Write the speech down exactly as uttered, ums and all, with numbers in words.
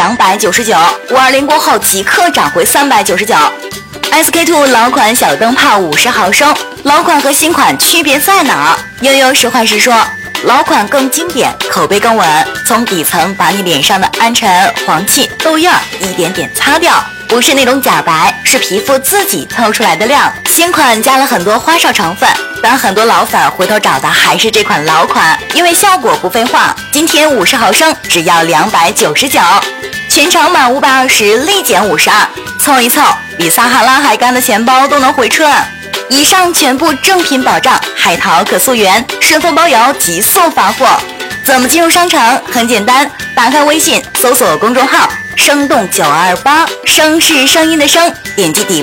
两百九十九，五二零过后即刻涨回三百九十九。S K two 老款小灯泡五十毫升，老款和新款区别在哪儿？悠悠实话实说，老款更经典，口碑更稳，从底层把你脸上的暗沉、黄气、痘印儿一点点擦掉，不是那种假白，是皮肤自己透出来的亮。新款加了很多花哨成分，但很多老粉回头找的还是这款老款，因为效果不废话。今天五十毫升只要两百九十九，全场满五百二十立减五十二，凑一凑，比撒哈拉海干的钱包都能回春。以上全部正品保障，海淘可溯源，顺丰包邮，极速发货。怎么进入商城？很简单，打开微信，搜索公众号生动九二八，声是声音的声，点击底部